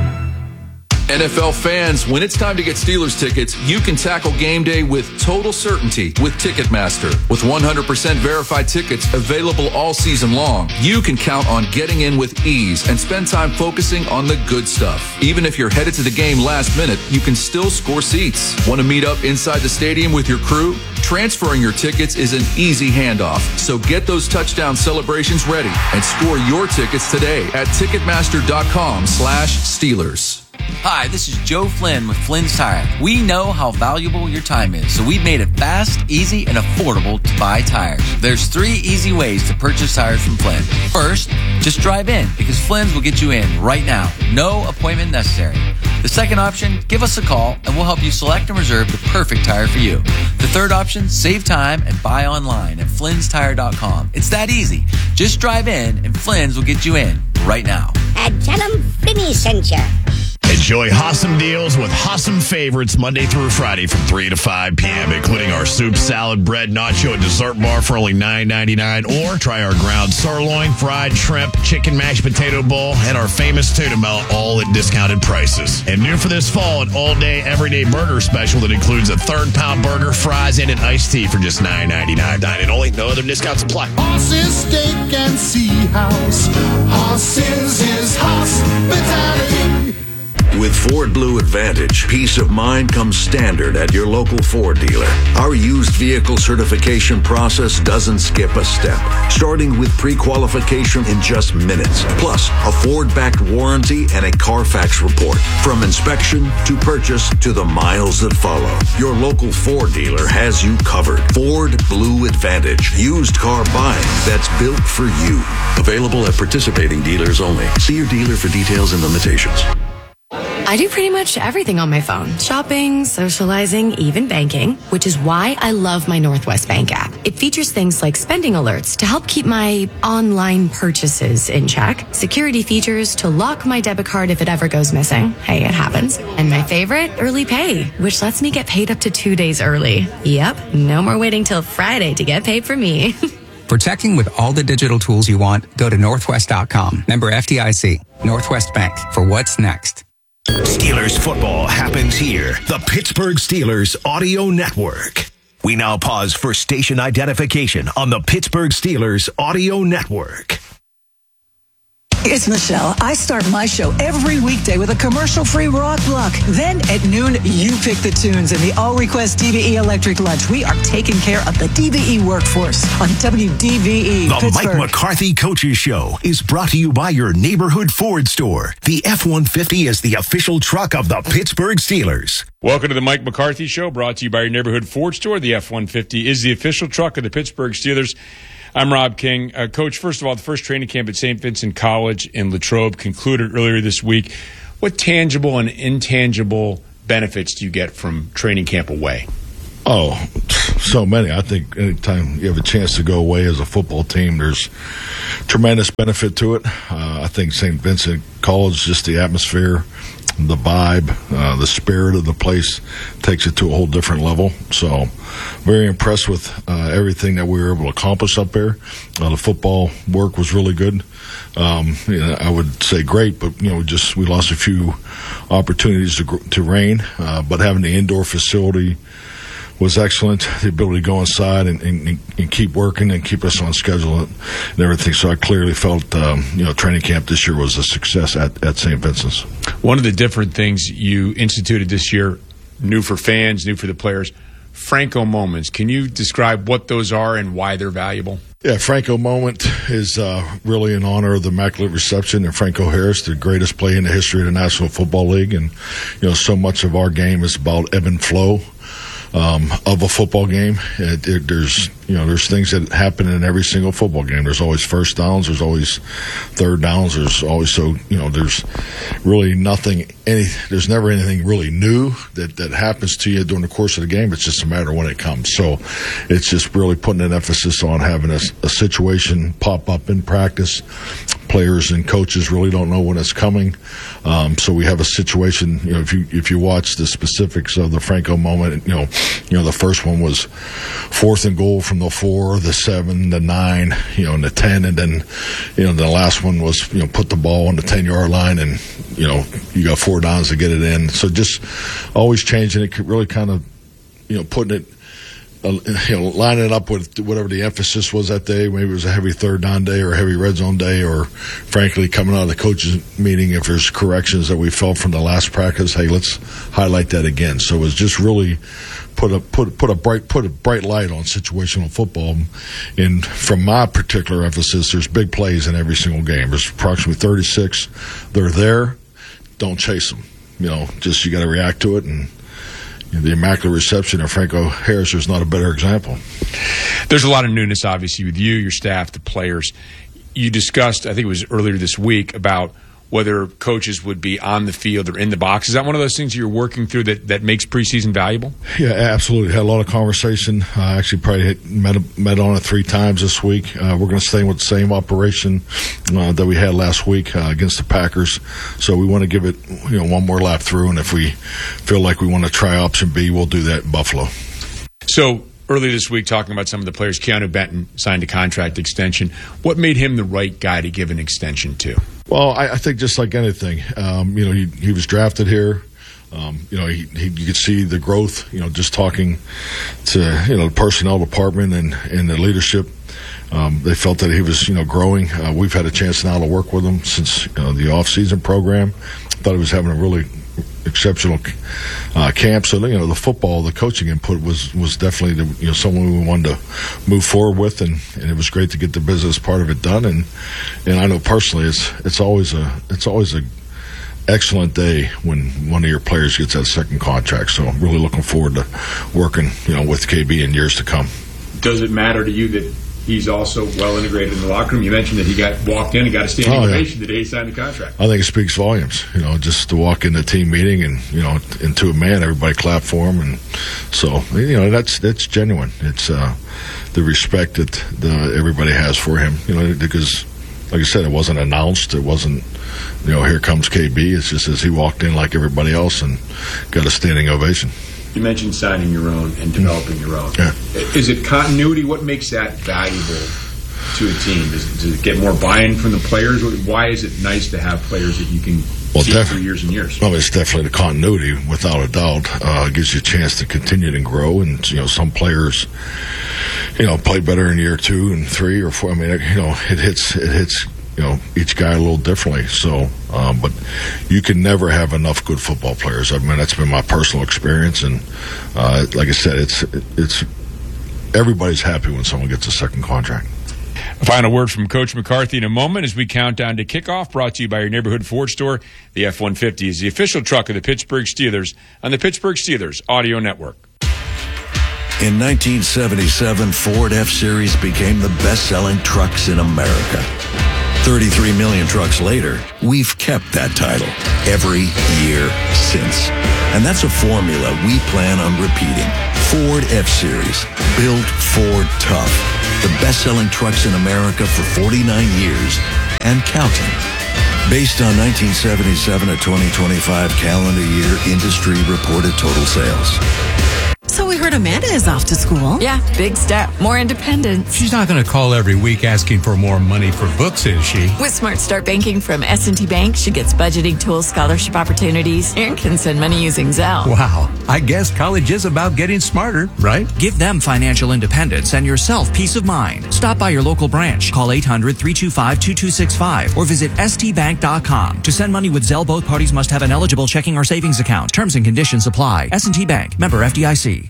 NFL fans, when it's time to get Steelers tickets, you can tackle game day with total certainty with Ticketmaster. With 100% verified tickets available all season long, you can count on getting in with ease and spend time focusing on the good stuff. Even if you're headed to the game last minute, you can still score seats. Want to meet up inside the stadium with your crew? Transferring your tickets is an easy handoff, so get those touchdown celebrations ready and score your tickets today at Ticketmaster.com/Steelers. Hi, this is Joe Flynn with Flynn's Tire. We know how valuable your time is, so we've made it fast, easy, and affordable to buy tires. There's 3 easy ways to purchase tires from Flynn. First, just drive in, because Flynn's will get you in right now. No appointment necessary. The second option, give us a call, and we'll help you select and reserve the perfect tire for you. The third option, save time and buy online at Flynn'sTire.com. It's that easy. Just drive in, and Flynn's will get you in right now. And tell them Finny sent you. Enjoy awesome deals with awesome favorites Monday through Friday from 3 to 5 p.m., including our soup, salad, bread, nacho, and dessert bar for only $9.99. Or try our ground sirloin, fried shrimp, chicken mashed potato bowl, and our famous tuna melt, all at discounted prices. And new for this fall, an all-day, everyday burger special that includes a third-pound burger, fries, and an iced tea for just $9.99. Dine and only, no other discounts apply. Horses, steak, and sea house. Horses is hospitality. With Ford Blue Advantage, peace of mind comes standard at your local Ford dealer. Our used vehicle certification process doesn't skip a step, starting with pre-qualification in just minutes, plus a Ford-backed warranty and a Carfax report. From inspection to purchase to the miles that follow, your local Ford dealer has you covered. Ford Blue Advantage, used car buying that's built for you. Available at participating dealers only. See your dealer for details and limitations. I do pretty much everything on my phone. Shopping, socializing, even banking, which is why I love my Northwest Bank app. It features things like spending alerts to help keep my online purchases in check, security features to lock my debit card if it ever goes missing. Hey, it happens. And my favorite, early pay, which lets me get paid up to 2 days early. Yep, no more waiting till Friday to get paid for me. Protecting with all the digital tools you want, go to Northwest.com. Member FDIC. Northwest Bank. For what's next. Steelers football happens here. The Pittsburgh Steelers Audio Network. We now pause for station identification on the Pittsburgh Steelers Audio Network. It's Michelle. I start my show every weekday with a commercial-free rock block. Then at noon, you pick the tunes in the all-request DVE Electric Lunch. We are taking care of the DVE workforce on WDVE The Pittsburgh. Mike McCarthy Coaches Show is brought to you by your neighborhood Ford store. The F-150 is the official truck of the Pittsburgh Steelers. Welcome to the Mike McCarthy Show, brought to you by your neighborhood Ford store. The F-150 is the official truck of the Pittsburgh Steelers. I'm Rob King. Coach, first of all, the first training camp at St. Vincent College in Latrobe concluded earlier this week. What tangible and intangible benefits do you get from training camp away? Oh, so many. I think anytime you have a chance to go away as a football team, there's tremendous benefit to it. I think St. Vincent College, just the atmosphere, the vibe, the spirit of the place takes it to a whole different level. So very impressed with everything that we were able to accomplish up there. The football work was really good. I would say great, but we lost a few opportunities to rain. But having the indoor facility was excellent. The ability to go inside and keep working and keep us on schedule and everything. So I clearly felt, training camp this year was a success at St. Vincent's. One of the different things you instituted this year, new for fans, new for the players, Franco moments. Can you describe what those are and why they're valuable? Yeah, Franco moment is really in honor of the Immaculate Reception and Franco Harris, the greatest play in the history of the National Football League. And, so much of our game is about ebb and flow of a football game. There's things that happen in every single football game. There's always first downs. There's always third downs. There's always there's really there's never anything really new that happens to you during the course of the game. It's just a matter of when it comes. So it's just really putting an emphasis on having a situation pop up in practice. Players and coaches really don't know when it's coming. So we have a situation, if you watch the specifics of the Franco moment, the first one was 4th and goal from the 4, the 7, the 9, and the 10. And then, the last one was, put the ball on the 10-yard line and, you got 4 downs to get it in. So just always changing it, really kind of, putting it, lining it up with whatever the emphasis was that day. Maybe it was a heavy third down day or a heavy red zone day, or frankly, coming out of the coaches meeting, if there's corrections that we felt from the last practice, hey, let's highlight that again. So it was just really put a bright light on situational football. And from my particular emphasis, there's big plays in every single game. There's approximately 36. They're there. Don't chase them. You got to react to it. And the Immaculate Reception of Franco Harris is not a better example. There's a lot of newness, obviously, with you, your staff, the players. You discussed, I think it was earlier this week, about whether coaches would be on the field or in the box. Is that one of those things you're working through that makes preseason valuable? Yeah, absolutely. Had a lot of conversation. I actually probably met on it 3 times this week. We're going to stay with the same operation that we had last week against the Packers. So we want to give it one more lap through, and if we feel like we want to try option B, we'll do that in Buffalo. So earlier this week, talking about some of the players, Keanu Benton signed a contract extension. What made him the right guy to give an extension to? Well, I think just like anything, he was drafted here. You could see the growth, just talking to, the personnel department and the leadership. They felt that he was, growing. We've had a chance now to work with him since the off-season program. Thought he was having a really exceptional camp. So, the football, the coaching input was definitely someone we wanted to move forward with, and it was great to get the business part of it done. And I know personally, it's always a excellent day when one of your players gets that second contract. So I'm really looking forward to working, with KB in years to come. Does it matter to you that he's also well integrated in the locker room? You mentioned that he got walked in and got a standing ovation the day he signed the contract. I think it speaks volumes, just to walk in the team meeting and, into a man, everybody clap for him. And so, that's genuine. It's the respect that everybody has for him, because, like I said, it wasn't announced. It wasn't, here comes KB. It's just as he walked in like everybody else and got a standing ovation. You mentioned signing your own and developing your own. Yeah. Is it continuity? What makes that valuable to a team? Does it get more buy-in from the players? Why is it nice to have players that you can see for years and years? Well, it's definitely the continuity, without a doubt. It gives you a chance to continue to grow. And, some players, play better in year 2 and 3 or 4. I mean, it hits each guy a little differently. So, but you can never have enough good football players. I mean, that's been my personal experience, and like I said, it's everybody's happy when someone gets a second contract. A final word from Coach McCarthy in a moment as we count down to kickoff, brought to you by your neighborhood Ford store. The F-150 is the official truck of the Pittsburgh Steelers on the Pittsburgh Steelers Audio Network. In 1977, Ford F-Series became the best-selling trucks in America. 33 million trucks later, we've kept that title every year since. And that's a formula we plan on repeating. Ford F-Series, built Ford tough. The best-selling trucks in America for 49 years and counting. Based on 1977 to 2025 calendar year industry reported total sales. So we heard Amanda is off to school. Yeah, big step. More independence. She's not going to call every week asking for more money for books, is she? With Smart Start Banking from S&T Bank, she gets budgeting tools, scholarship opportunities, and can send money using Zelle. Wow. I guess college is about getting smarter, right? Give them financial independence and yourself peace of mind. Stop by your local branch. Call 800-325-2265 or visit stbank.com. To send money with Zelle, both parties must have an eligible checking or savings account. Terms and conditions apply. S&T Bank. Member FDIC.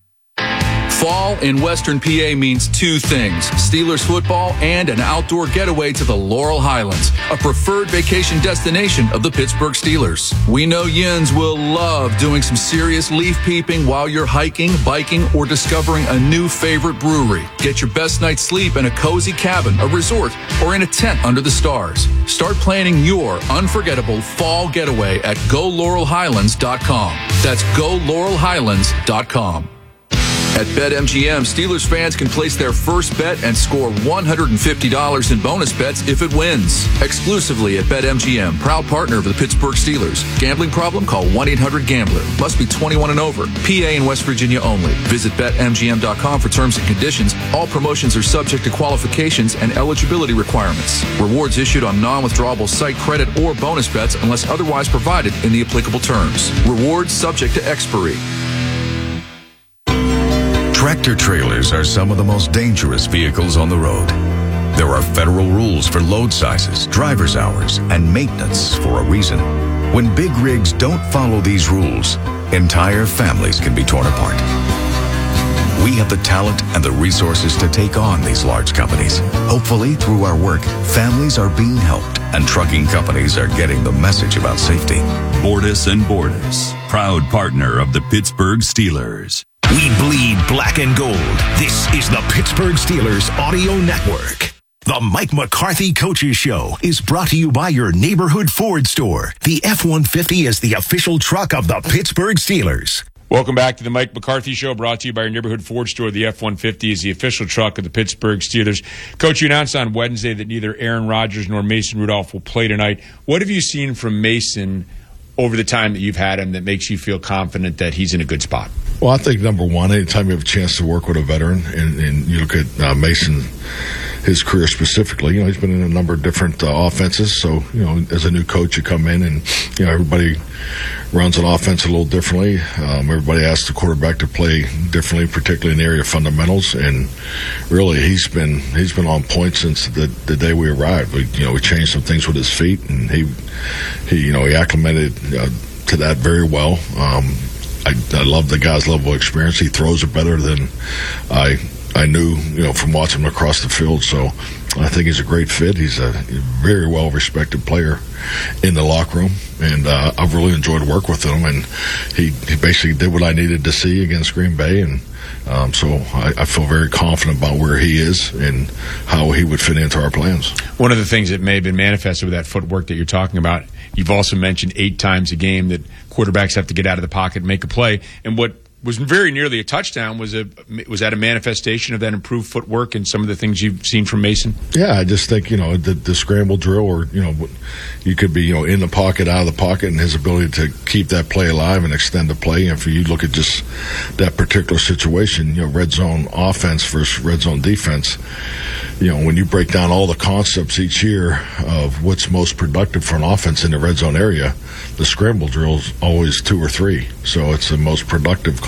Fall in Western PA means two things: Steelers football and an outdoor getaway to the Laurel Highlands, a preferred vacation destination of the Pittsburgh Steelers. We know Yins will love doing some serious leaf peeping while you're hiking, biking, or discovering a new favorite brewery. Get your best night's sleep in a cozy cabin, a resort, or in a tent under the stars. Start planning your unforgettable fall getaway at GoLaurelHighlands.com. That's GoLaurelHighlands.com. At BetMGM, Steelers fans can place their first bet and score $150 in bonus bets if it wins. Exclusively at BetMGM, proud partner of the Pittsburgh Steelers. Gambling problem? Call 1-800-GAMBLER. Must be 21 and over. PA and West Virginia only. Visit BetMGM.com for terms and conditions. All promotions are subject to qualifications and eligibility requirements. Rewards issued on non-withdrawable site credit or bonus bets unless otherwise provided in the applicable terms. Rewards subject to expiry. Tractor trailers are some of the most dangerous vehicles on the road. There are federal rules for load sizes, driver's hours, and maintenance for a reason. When big rigs don't follow these rules, entire families can be torn apart. We have the talent and the resources to take on these large companies. Hopefully, through our work, families are being helped and trucking companies are getting the message about safety. Bordas & Bordas, proud partner of the Pittsburgh Steelers. We bleed black and gold. This is the Pittsburgh Steelers Audio Network. The Mike McCarthy Coaches Show is brought to you by your neighborhood Ford store. The F-150 is the official truck of the Pittsburgh Steelers. Welcome back to the Mike McCarthy Show, brought to you by your neighborhood Ford store. The F-150 is the official truck of the Pittsburgh Steelers. Coach, you announced on Wednesday that neither Aaron Rodgers nor Mason Rudolph will play tonight. What have you seen from Mason over the time that you've had him that makes you feel confident that he's in a good spot? Well, I think, number one, anytime you have a chance to work with a veteran, and you look at Mason, his career specifically, he's been in a number of different offenses. So, as a new coach, you come in and, everybody runs an offense a little differently. Everybody asks the quarterback to play differently, particularly in the area of fundamentals. And really, he's been on point since the day we arrived. We changed some things with his feet, and he acclimated to that very well. I love the guy's level of experience. He throws it better than I knew, from watching him across the field. So I think he's a great fit. He's a very well-respected player in the locker room, and I've really enjoyed working with him. And he basically did what I needed to see against Green Bay, and so I feel very confident about where he is and how he would fit into our plans. One of the things that may have been manifested with that footwork that you're talking about, you've also mentioned 8 times a game that quarterbacks have to get out of the pocket and make a play. And what was very nearly a touchdown was that a manifestation of that improved footwork and some of the things you've seen from Mason? Yeah, I just think, the scramble drill, or, you could be, in the pocket, out of the pocket, and his ability to keep that play alive and extend the play. And if you look at just that particular situation, red zone offense versus red zone defense, when you break down all the concepts each year of what's most productive for an offense in the red zone area, the scramble drill is always 2 or 3. So it's the most productive concept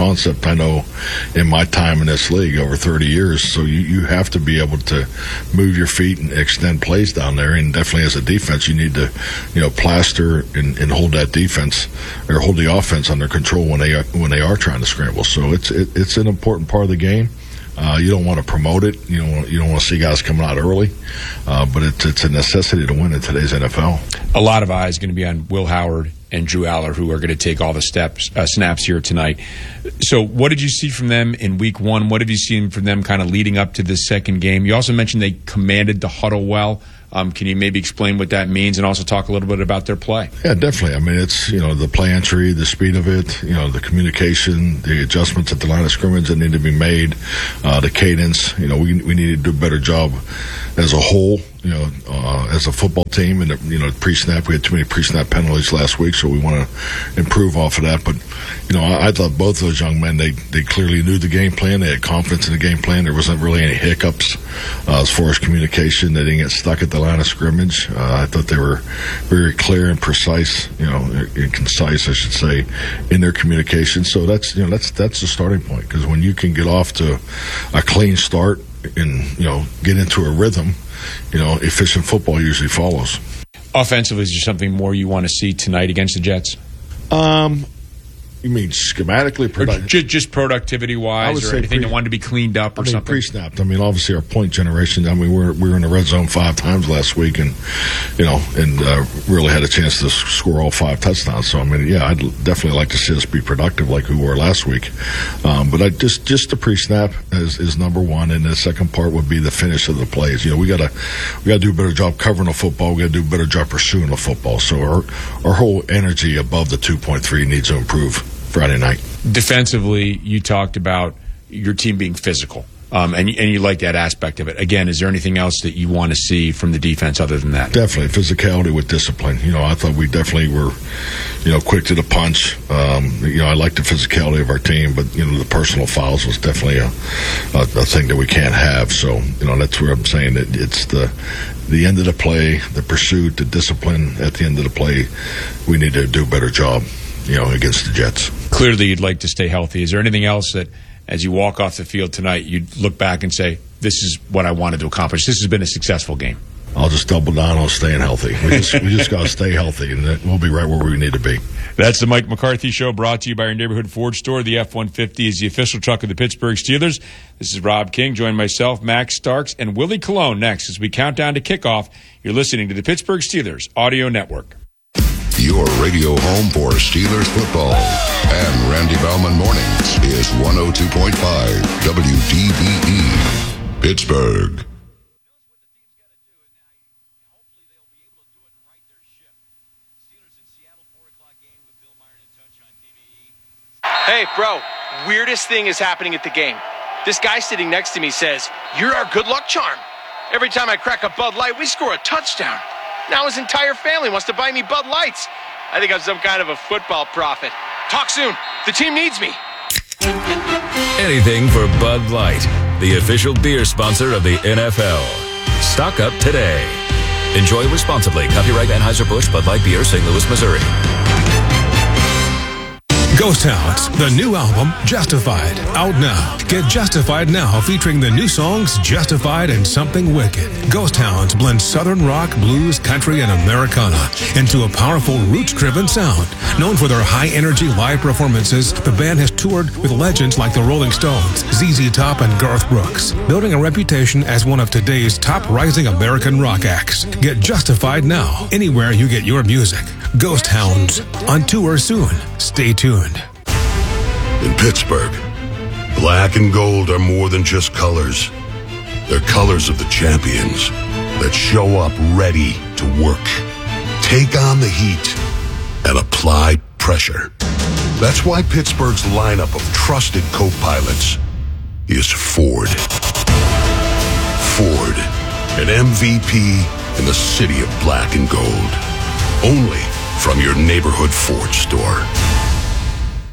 concept I know in my time in this league over 30 years. So you have to be able to move your feet and extend plays down there. And definitely as a defense, you need to, plaster and hold that defense or hold the offense under control when they are trying to scramble. So it's an important part of the game. You don't want to promote it. You don't want to see guys coming out early, but it's a necessity to win in today's NFL. A lot of eyes going to be on Will Howard and Drew Aller, who are going to take all the snaps here tonight. So what did you see from them in week one? What have you seen from them kind of leading up to this second game? You also mentioned they commanded the huddle well. Can you maybe explain what that means and also talk a little bit about their play? Yeah, definitely. I mean, it's, the play entry, the speed of it, the communication, the adjustments at the line of scrimmage that need to be made, the cadence. We need to do a better job as a whole, as a football team. And, pre-snap, we had too many pre-snap penalties last week, so we want to improve off of that. But, I thought both those young men, they clearly knew the game plan. They had confidence in the game plan. There wasn't really any hiccups as far as communication. They didn't get stuck at the line of scrimmage. I thought they were very clear and precise, and concise, I should say, in their communication. So that's the starting point, because when you can get off to a clean start and, get into a rhythm, efficient football usually follows. Offensively, is there something more you want to see tonight against the Jets? You mean schematically? Just productivity-wise, or anything that wanted to be cleaned up or something? Pre-snapped. Obviously our point generation. We were in the red zone 5 times last week, and really had a chance to score all 5 touchdowns. So I'd definitely like to see us be productive like we were last week. But just the pre-snap is number one, and the second part would be the finish of the plays. We got to do a better job covering the football. We got to do a better job pursuing the football. So our whole energy above the 2.3 needs to improve Friday night. Defensively, you talked about your team being physical, and you like that aspect of it. Again, is there anything else that you want to see from the defense other than that? Definitely physicality with discipline. I thought we definitely were, quick to the punch. I like the physicality of our team, but the personal fouls was definitely a thing that we can't have. So that's where I'm saying that it's the end of the play, the pursuit, the discipline at the end of the play. We need to do a better job, against the Jets. Clearly, you'd like to stay healthy. Is there anything else that, as you walk off the field tonight, you'd look back and say, this is what I wanted to accomplish? This has been a successful game. I'll just double down on staying healthy. We just got to stay healthy, and we'll be right where we need to be. That's the Mike McCarthy Show, brought to you by your neighborhood Ford store. The F-150 is the official truck of the Pittsburgh Steelers. This is Rob King. Join myself, Max Starks, and Willie Colon next as we count down to kickoff. You're listening to the Pittsburgh Steelers Audio Network. Your radio home for Steelers football. And Randy Baumann Mornings is 102.5 WDBE, Pittsburgh. Hey, bro, weirdest thing is happening at the game. This guy sitting next to me says, "You're our good luck charm. Every time I crack a Bud Light, we score a touchdown. Now his entire family wants to buy me Bud Lights. I think I'm some kind of a football prophet. Talk soon. The team needs me." Anything for Bud Light, the official beer sponsor of the NFL. Stock up today. Enjoy responsibly. Copyright Anheuser-Busch Bud Light Beer, St. Louis, Missouri. Ghost Towns, the new album, Justified, out now. Get Justified now, featuring the new songs, Justified and Something Wicked. Ghost Towns blends Southern rock, blues, country, and Americana into a powerful, roots-driven sound. Known for their high-energy live performances, the band has toured with legends like the Rolling Stones, ZZ Top, and Garth Brooks, building a reputation as one of today's top rising American rock acts. Get Justified now, anywhere you get your music. Ghost Hounds, on tour soon. Stay tuned. In Pittsburgh, black and gold are more than just colors. They're colors of the champions that show up ready to work, take on the heat, and apply pressure. That's why Pittsburgh's lineup of trusted co-pilots is Ford. Ford, an MVP in the city of black and gold. Only from your neighborhood Ford store.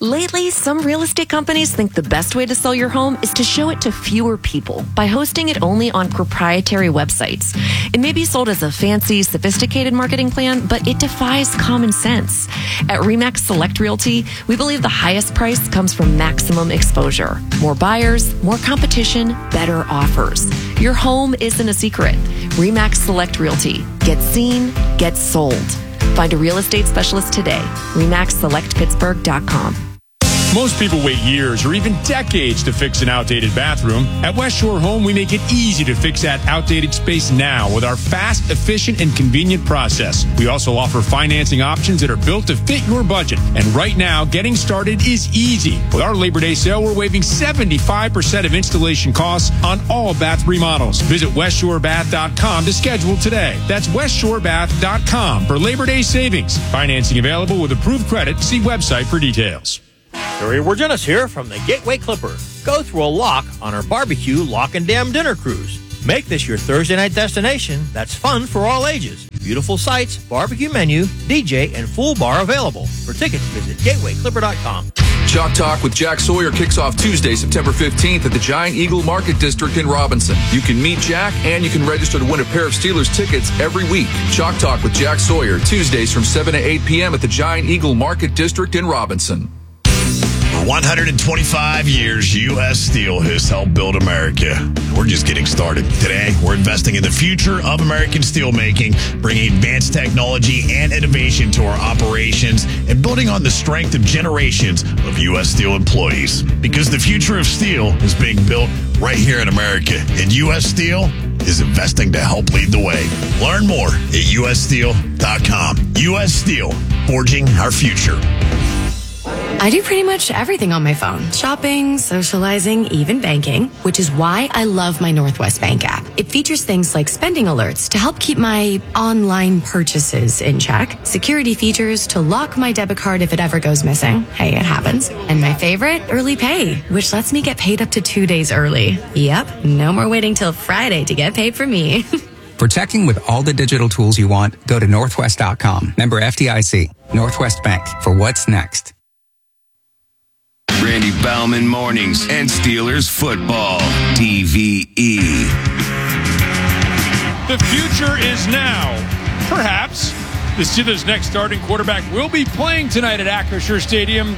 Lately, some real estate companies think the best way to sell your home is to show it to fewer people by hosting it only on proprietary websites. It may be sold as a fancy, sophisticated marketing plan, but it defies common sense. At RE/MAX Select Realty, we believe the highest price comes from maximum exposure. More buyers, more competition, better offers. Your home isn't a secret. RE/MAX Select Realty. Get seen, get sold. Find a real estate specialist today. RE/MAXSelectPittsburgh.com. Most people wait years or even decades to fix an outdated bathroom. At West Shore Home, we make it easy to fix that outdated space now with our fast, efficient, and convenient process. We also offer financing options that are built to fit your budget. And right now, getting started is easy. With our Labor Day sale, we're waiving 75% of installation costs on all bath remodels. Visit WestShoreBath.com to schedule today. That's WestShoreBath.com for Labor Day savings. Financing available with approved credit. See website for details. Terry Wirgenis here from the Gateway Clipper. Go through a lock on our barbecue lock and dam dinner cruise. Make this your Thursday night destination that's fun for all ages. Beautiful sights, barbecue menu, DJ, and full bar available. For tickets, visit gatewayclipper.com. Chalk Talk with Jack Sawyer kicks off Tuesday, September 15th at the Giant Eagle Market District in Robinson. You can meet Jack and you can register to win a pair of Steelers tickets every week. Chalk Talk with Jack Sawyer, Tuesdays from 7 to 8 p.m. at the Giant Eagle Market District in Robinson. For 125 years, U.S. Steel has helped build America. We're just getting started. Today, we're investing in the future of American steelmaking, bringing advanced technology and innovation to our operations, and building on the strength of generations of U.S. Steel employees. Because the future of steel is being built right here in America, and U.S. Steel is investing to help lead the way. Learn more at ussteel.com. U.S. Steel, forging our future. I do pretty much everything on my phone. Shopping, socializing, even banking, which is why I love my Northwest Bank app. It features things like spending alerts to help keep my online purchases in check, security features to lock my debit card if it ever goes missing. Hey, it happens. And my favorite, Early Pay, which lets me get paid up to 2 days early. Yep, no more waiting till Friday to get paid for me. Protecting with all the digital tools you want, go to Northwest.com. Member FDIC. Northwest Bank for what's next. Randy Baumann Mornings and Steelers Football. TVE. The future is now. Perhaps the Steelers' next starting quarterback will be playing tonight at Acrisure Stadium.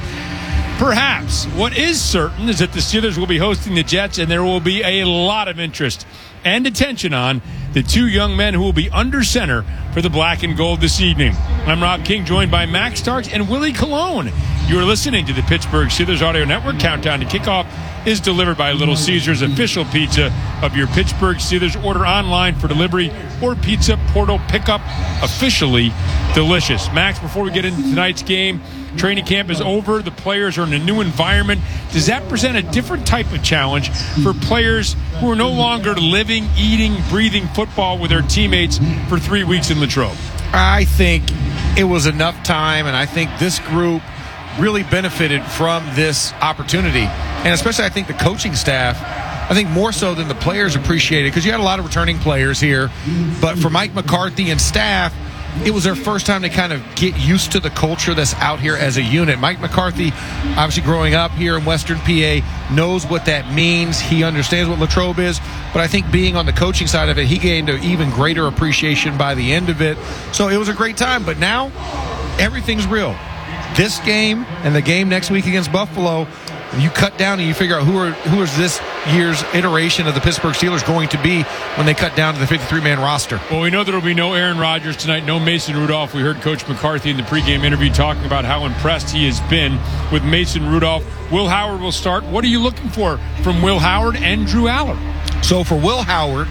Perhaps. What is certain is that the Steelers will be hosting the Jets, and there will be a lot of interest and attention on the two young men who will be under center for the black and gold this evening. I'm Rob King, joined by Max Starks and Willie Colon. You are listening to the Pittsburgh Steelers Audio Network. Countdown to kickoff is delivered by Little Caesars, official pizza of your Pittsburgh Steelers. Order online for delivery or pizza portal pickup. Officially delicious. Max, before we get into tonight's game, training camp is over. The players are in a new environment. Does that present a different type of challenge for players who are no longer living, eating, breathing football with their teammates for 3 weeks in Latrobe? I think it was enough time, and I think this group really benefited from this opportunity. And especially I think the coaching staff, I think more so than the players appreciated, because you had a lot of returning players here. But for Mike McCarthy and staff, it was their first time to kind of get used to the culture that's out here as a unit. Mike McCarthy, obviously growing up here in Western PA, knows what that means. He understands what Latrobe is. But I think being on the coaching side of it, he gained an even greater appreciation by the end of it. So it was a great time. But now, everything's real. This game and the game next week against Buffalo, you cut down and you figure out who is this year's iteration of the Pittsburgh Steelers going to be when they cut down to the 53-man roster. Well, we know there will be no Aaron Rodgers tonight, no Mason Rudolph. We heard Coach McCarthy in the pregame interview talking about how impressed he has been with Mason Rudolph. Will Howard will start. What are you looking for from Will Howard and Drew Aller? So for Will Howard,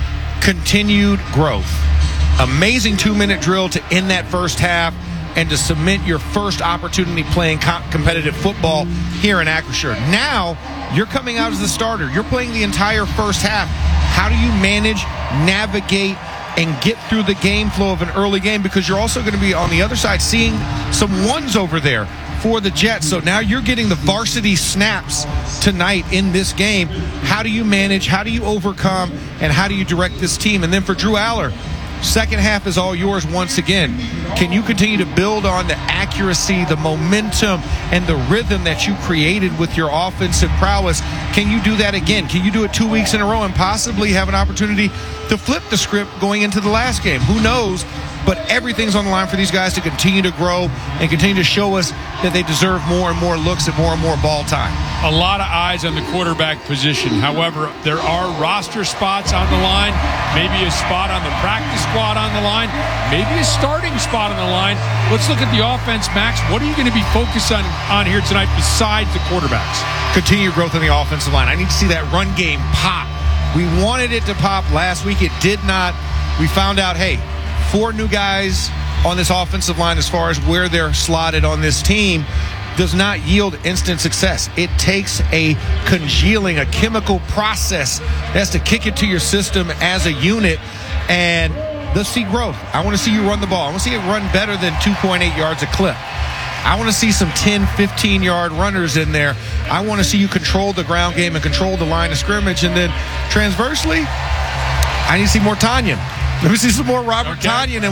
continued growth. Amazing 2-minute drill to end that first half and to cement your first opportunity playing competitive football here in Acrisure. Now, you're coming out as the starter. You're playing the entire first half. How do you manage, navigate, and get through the game flow of an early game? Because you're also going to be on the other side seeing some ones over there for the Jets. So now you're getting the varsity snaps tonight in this game. How do you manage? How do you overcome? And how do you direct this team? And then for Drew Aller, Second half is all yours once again. Can you continue to build on the accuracy, the momentum, and the rhythm that you created with your offensive prowess? Can you do that again? Can you do it 2 weeks in a row and possibly have an opportunity to flip the script going into the last game? Who knows? But everything's on the line for these guys to continue to grow and continue to show us that they deserve more and more looks and more ball time. A lot of eyes on the quarterback position. However, there are roster spots on the line, maybe a spot on the practice squad on the line, maybe a starting spot on the line. Let's look at the offense, Max. What are you going to be focused on here tonight besides the quarterbacks? Continue growth in the offensive line. I need to see that run game pop. We wanted it to pop last week. It did not. We found out, hey, 4 new guys on this offensive line as far as where they're slotted on this team does not yield instant success. It takes a congealing, a chemical process that has to kick it to your system as a unit, and let's see growth. I want to see you run the ball. I want to see it run better than 2.8 yards a clip. I want to see some 10, 15-yard runners in there. I want to see you control the ground game and control the line of scrimmage, and then transversely, I need to see more Tanyan. Let me see some more Robert Tanyan.